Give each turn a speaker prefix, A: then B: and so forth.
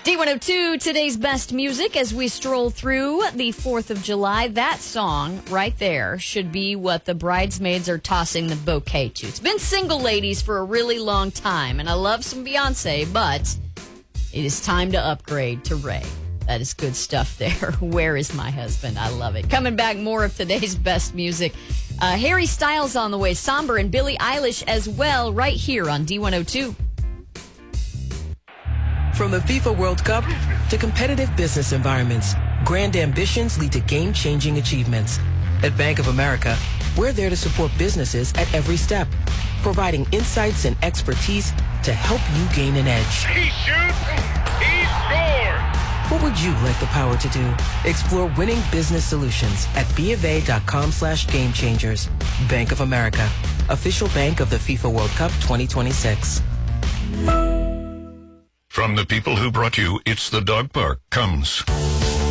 A: D102, today's best music as we stroll through the 4th of July. That song right there should be what the bridesmaids are tossing the bouquet to. It's been single ladies for a really long time, and I love some Beyonce, but it is time to upgrade to Ray. That is good stuff there. Where is my husband? I love it. Coming back, more of today's best music. Harry Styles on the way, Somber, and Billie Eilish as well, right here on D102.
B: From the FIFA World Cup to competitive business environments, grand ambitions lead to game-changing achievements. At Bank of America, we're there to support businesses at every step, providing insights and expertise to help you gain an edge.
C: He shoots, he scores!
B: What would you like the power to do? Explore winning business solutions at BofA.com/gamechangers. Bank of America, official bank of the FIFA World Cup 2026.
C: From the people who brought you It's the Dog Park comes